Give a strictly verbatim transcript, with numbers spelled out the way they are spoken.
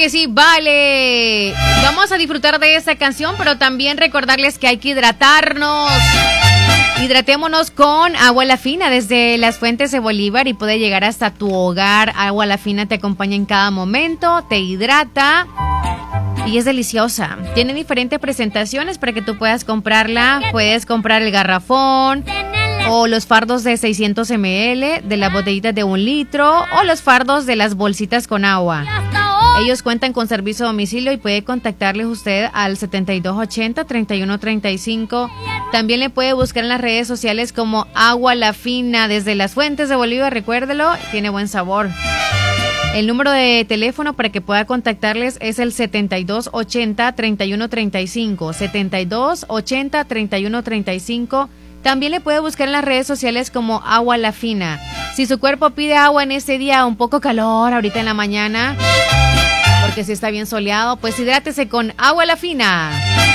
que sí, vale. Vamos a disfrutar de esta canción, pero también recordarles que hay que hidratarnos. Hidratémonos con Agua La Fina desde las fuentes de Bolívar y puede llegar hasta tu hogar. Agua La Fina te acompaña en cada momento, te hidrata y es deliciosa. Tiene diferentes presentaciones para que tú puedas comprarla. Puedes comprar el garrafón o los fardos de seiscientos mililitros, de las botellitas de un litro o los fardos de las bolsitas con agua. Ellos cuentan con servicio a domicilio y puede contactarles usted al setenta y dos ochenta, treinta y uno treinta y cinco. También le puede buscar en las redes sociales como Agua La Fina desde las fuentes de Bolívar, recuérdelo, tiene buen sabor. El número de teléfono para que pueda contactarles es el setenta y dos ochenta, treinta y uno treinta y cinco, setenta y dos ochenta, treinta y uno treinta y cinco. También le puede buscar en las redes sociales como Agua La Fina. Si su cuerpo pide agua en este día, un poco calor ahorita en la mañana, porque si está bien soleado, pues hidrátese con Agua La Fina.